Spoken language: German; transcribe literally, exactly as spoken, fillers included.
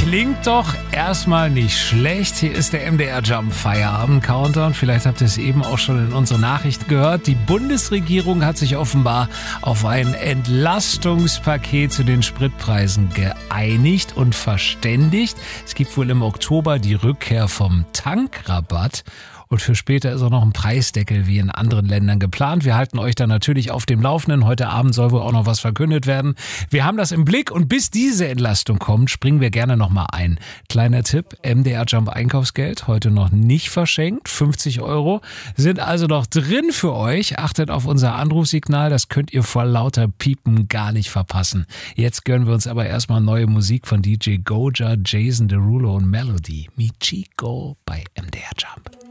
Klingt doch erstmal nicht schlecht. Hier ist der M D R Jump Feierabend Countdown. Vielleicht habt ihr es eben auch schon in unseren Nachrichten gehört. Die Bundesregierung hat sich offenbar auf ein Entlastungspaket zu den Spritpreisen geeinigt und verständigt. Es gibt wohl im Oktober die Rückkehr vom Tankrabatt. Und für später ist auch noch ein Preisdeckel wie in anderen Ländern geplant. Wir halten euch da natürlich auf dem Laufenden. Heute Abend soll wohl auch noch was verkündet werden. Wir haben das im Blick und bis diese Entlastung kommt, springen wir gerne nochmal ein. Kleiner Tipp, M D R Jump Einkaufsgeld, heute noch nicht verschenkt. fünfzig Euro sind also noch drin für euch. Achtet auf unser Anrufsignal, das könnt ihr vor lauter Piepen gar nicht verpassen. Jetzt gönnen wir uns aber erstmal neue Musik von D J Goja, Jason Derulo und Melody. Mi Chico bei M D R Jump.